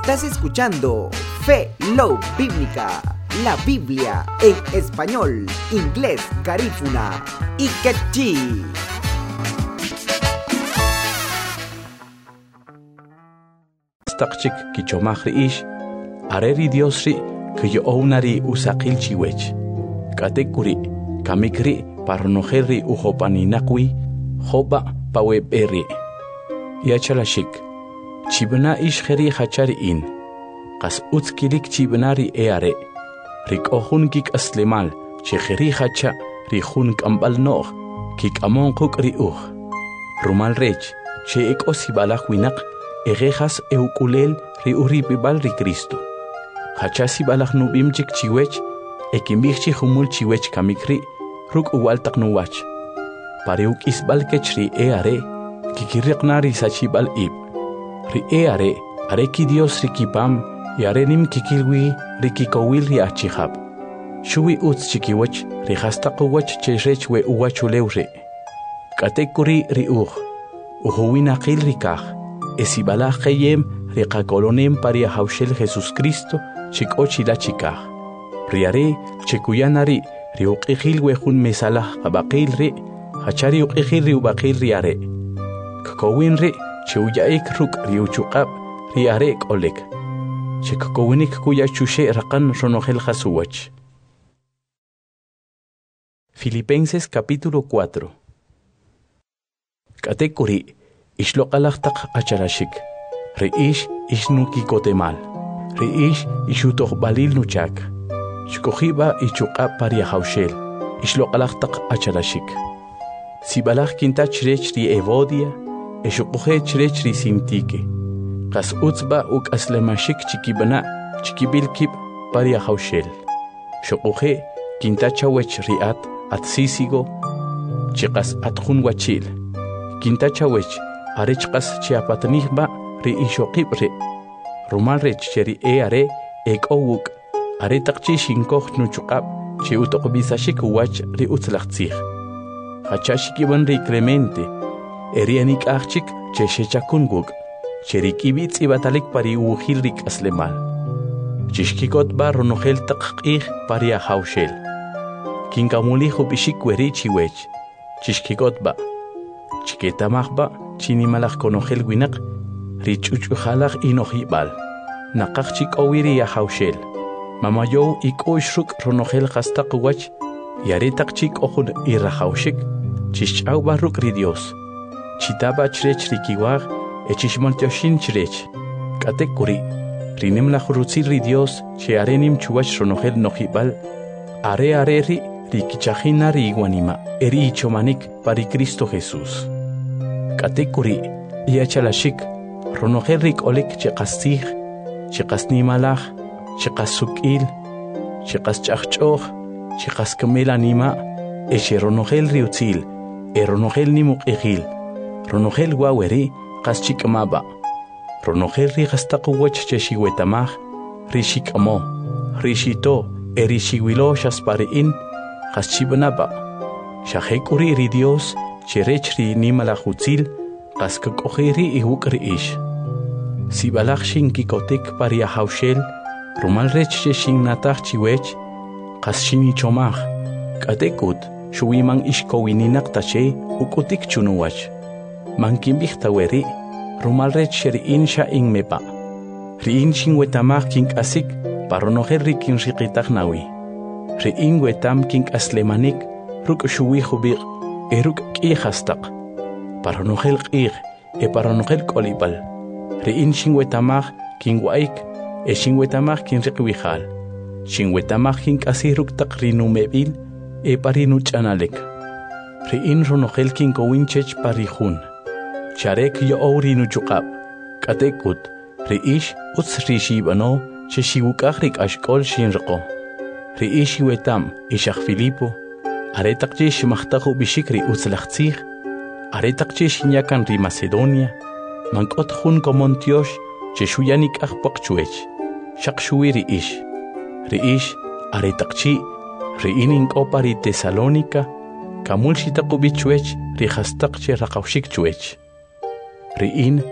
Estás escuchando Fe Love Bíblica, la Biblia en español, inglés, garífuna y quechí. Staqchik kichomajri ish, areri Diosri que ounari usaqil chiwech. Katekuri, kamikri parnojerri ujopaninakwi, jopa paweberi. Yachalashik, chibna ishjeri hachari in. Qas utskilik chibnari eare. Rik ohun kik aslemal, chejeri hacha, rihun kambal nog, kik amon kuk riuj. Rumal rech, che ek osibalak winak, egejas eukulel riuripibal ri Cristo. Hachasi balak nubim chik chiwech, ekimbikchi humul chiwech kamikri, ruk uwaltak nuwach. Pareuk isbal kechri eare, kikiriqnari sachibal ib. Ri eare, areki Dios rikipam, yarenim kikilwi rikikowil ri achihab. Shuwi uts chikiwach, rihastaqwach cherech we uwachulewre. Katekuri ri uhuwinaqil rikaj, esibalaj kayem rikakolonem paria haushel Jesus Cristo, chikochila chikaj. Riare, chekuyanari, riuqijil wejun mesalah abaqil ri, hachari uqijil riubaqil riare. Kakowin ri, cheuyaik ruk riuchuqab, riare kolek. Chekakowinik kuyachushe raqan ronojel jasuwach. Filipenses capítulo 4. Katekuri, ishloqalaqtaq acharashik. Riish ishnuki kotemal. Riish ishutoq balil nuchak. Shkojiba ichuqab paria haushel. Ishloqalaqtaq acharashik. Sibalaj kintach rech ri evodia, eshuquje chrech ri sintike. Qas utzba uk aslemashik chikibana, chikibilkib paria haushel. Shuquje kintachawech riat atsisigo, chiqas atjun wachil. Kintachawech arechqas chiapatnihba ri ishoqib ri. Rumal rech cheri eare ekowuk, aretaqchi shinkoj nuchuqab, chi utoqbisashik wach ri utzlaqtzij. Hachashikiban ri Clemente, erianik achik che shechakunguk, cherikibitz ibatalik pari ujil rik aslemal. Chishkikot ba ronojel taqqih paria haushel. Kinkamulijo bishik werichi wech, chishkikot ba. Chiketamaj ba chinimalaj konojel winak, richuchujalaj inojibal. Naqaqchik owiri ya haushel. Mamayow ikoishruk ronojel hastaq wach, yaretaqchik ojun irrahaushik, chishchaw barruk ri Dios. Chitaba chrech rikiwag, echishmontoshin chrech. Katekuri, rinem la jurutzil ri Dios, che arenim chuwach ronojel nojibal, are ri rikichajina ri iguanima, eri ichomanik pari Cristo Jesús. Katekuri, yachalashik, ronojel rik olek cheqastij, cheqasnimalaj, cheqasukil, cheqaschachchoj, cheqaskamel anima, eche ronojel riutzil, ronojel nimuqijil, ronojel waweri, qaschikmaba, ronojel rigastaqwach cheshiwetamaj, rishikamo, rishito, erishiwilo shaspariin, qaschibanaba, shajekuri ri Dios, cherechri nimalajutzil, qaskakojiri iwukri ish. Sibalaj shinkikotik paria haushel, rumal rech shinnataj chiwech, qasshinichomaj, katekut, shuwiman ishkowininak tache, ukutik chunuwach. Mankimbij taweri, rumal rech sheriin sha inmepa. Riin shinwetamaj kinkasik, paronojel rikin riqitaj nawi. Riin wetam kink aslemanik, ruk shuwijubig, eruk k'ijastaq. Paronojel q'ij, paronojel kolibal. Riin shinwetamaj kinwaik, shinwetamaj kinriqwijal. Shinwetamaj kinkasiruk taq rinumebil, parinuch'analek. Riin ronojel kinkowinchech parijun. Charek yo rinuchuqab. Katekut, riish utz rishibano, cheshiwukaj rik'ashk'ol shinriqo. Riish wetam ishaq Filipo, aretaqchi shimajtaqu bishik ri utzlaqtzij, aretaqchi shinyakan ri Macedonia, mank'ot jun komontiosh, cheshuyanik ajpaqchuech, shaqshuwi riish. Riish aretaqchi, riin ink'opa ri Tesalónica, kamul shitaqu bichuech ri hastaqche raqawshik chuech. Riin